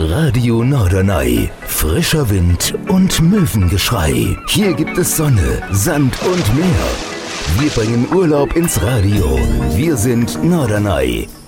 Radio Norderney. Frischer Wind und Möwengeschrei. Hier gibt es Sonne, Sand und Meer. Wir bringen Urlaub ins Radio. Wir sind Norderney.